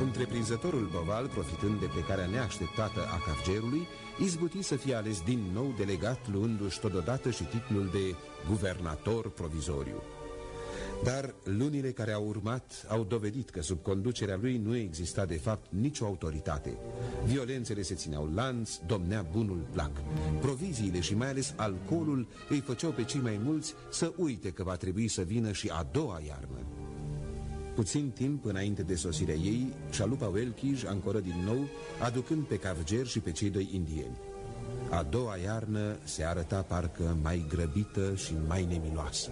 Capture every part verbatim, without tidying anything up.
Întreprinzătorul Boval, profitând de plecarea neașteptată a Cafgerului, izbuti să fie ales din nou delegat, luându-și totodată și titlul de guvernator provizoriu. Dar lunile care au urmat au dovedit că sub conducerea lui nu exista de fapt nicio autoritate. Violențele se țineau lanț, domnea bunul plac. Proviziile și mai ales alcoolul îi făceau pe cei mai mulți să uite că va trebui să vină și a doua iarnă. Puțin timp înainte de sosirea ei, șalupa Welkij ancoră din nou, aducând pe Cafger și pe cei doi indieni. A doua iarnă se arăta parcă mai grăbită și mai nemiloasă.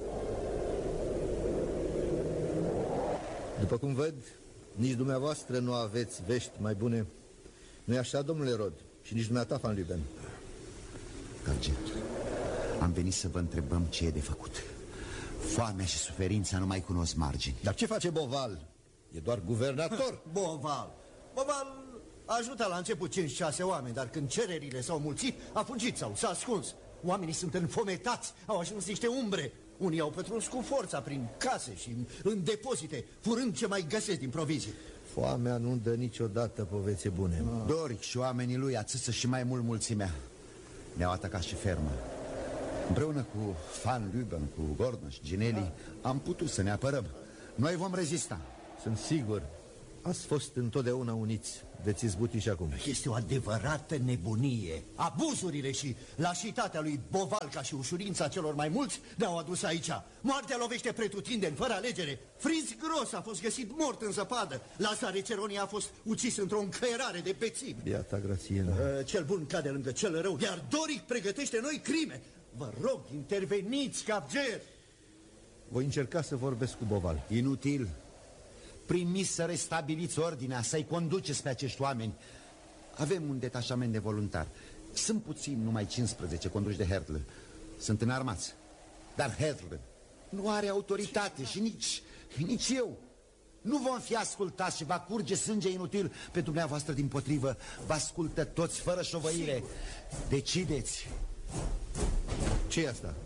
După cum văd, nici dumneavoastră nu aveți vești mai bune. Nu-i așa, domnule Rod? Și nici dumneata, Van Lüben. Cafger, am venit să vă întrebăm ce e de făcut. Foamea și suferința nu mai cunosc margini. Dar ce face Boval? E doar guvernator. Boval Boval ajută la început cinci șase oameni, dar când cererile s-au mulțit, a fugit sau s-a ascuns. Oamenii sunt înfometați, au ajuns niște umbre. Unii au pătruns cu forța prin case și în depozite, furând ce mai găsesc din provizii. Foamea nu dă niciodată povețe bune. ah. Doric și oamenii lui atâță și mai mult mulțimea ne-au atacat și fermă. Împreună cu Van Lüben, cu Gordon și Ginelli am putut să ne apărăm. Noi vom rezista. Sunt sigur. Ați fost întotdeauna uniți. Veți izbuti și acum. Este o adevărată nebunie. Abuzurile și lașitatea lui Boval, ca și ușurința celor mai mulți, ne-au adus aici. Moartea lovește pretutindeni, fără alegere. Fritz Gross a fost găsit mort în zăpadă. Lazare Ceroni a fost ucis într-o încăierare de bețivi. Biata Grațiela. uh, Cel bun cade lângă cel rău, iar Doric pregătește noi crime. Vă rog, interveniți, Cafger. Voi încerca să vorbesc cu Boval. Inutil. Primiți să restabiliți ordinea, să-i conduceți pe acești oameni. Avem un detașament de voluntari. Sunt puțini, numai cincisprezece, conduși de Hertle. Sunt înarmați. Dar Hertle nu are autoritate și nici, nici eu. Nu vom fi ascultați și va curge sânge inutil. Pe dumneavoastră, dimpotrivă, vă ascultă toți fără șovăire. Decideți. Ce e asta?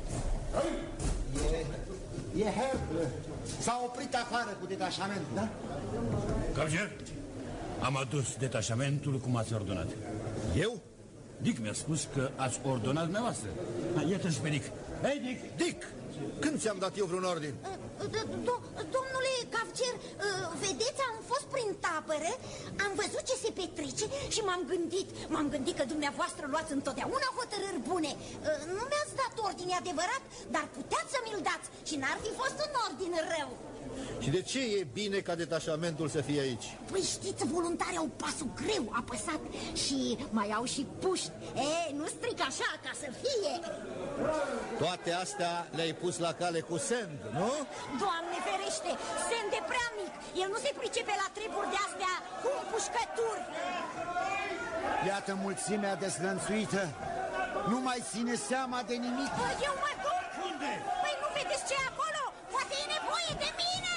E, e Hertle. S-a oprit afară cu detașamentul, da? Cafger, am adus detașamentul cum ați ordonat. Eu? Dick mi-a spus că ați ordonat dumneavoastră. Iată-și pe Dick. Hei, Dick! Dick! Când ți-am dat eu vreun ordin? Domnule Cafger, vedeți, am fost prin tabără, am văzut ce se petrece și m-am gândit, m-am gândit că dumneavoastră luați întotdeauna hotărâri bune. Nu mi-ați dat ordine adevărat, dar puteați să mi-l dați și n-ar fi fost un ordin rău. Și de ce e bine ca detașamentul să fie aici? Păi știți, voluntarii au pasul greu apăsat și mai au și puști. E, nu stric așa ca să fie. Toate astea le-ai pus la cale cu Send, nu? Doamne ferește, Send e prea mic. El nu se pricepe la treburi de-astea cu împușcături. Iată mulțimea dezlănțuită. Nu mai ține seama de nimic. Eu mă duc. Unde? Păi nu vedeți ce e acolo? Poate e nevoie de mine.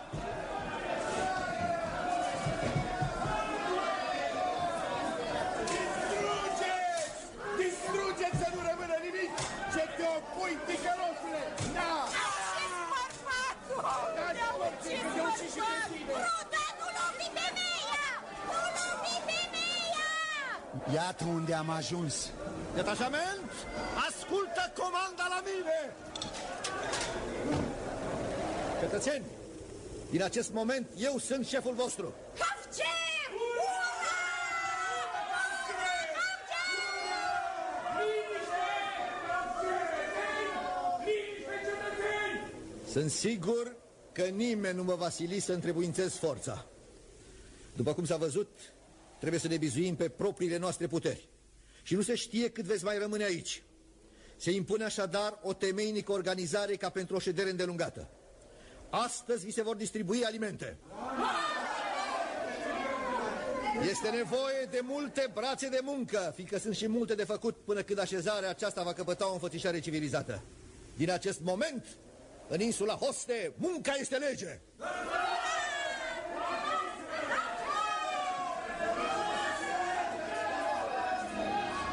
Distrugeți! Distrugeți să nu rămână nimic! Ce te opui, ticălosule! Na! Ce-s bărbatul! Ne-a ucis bărbatul! Ruda, nu lovi femeia! Nu lovi femeia! Iată unde am ajuns. Detașament, ascultă comanda la mine! Cetățeni, din acest moment eu sunt șeful vostru. Cafger! Ura! Sunt sigur că nimeni nu mă va sili să întrebuințez forța. După cum s-a văzut, trebuie să ne bizuim pe propriile noastre puteri. Și nu se știe cât veți mai rămâne aici. Se impune așadar o temeinică organizare ca pentru o ședere îndelungată. Astăzi vi se vor distribui alimente. Este nevoie de multe brațe de muncă, fiindcă sunt și multe de făcut până când așezarea aceasta va căpăta o înfățișare civilizată. Din acest moment, în insula Hoste, munca este lege.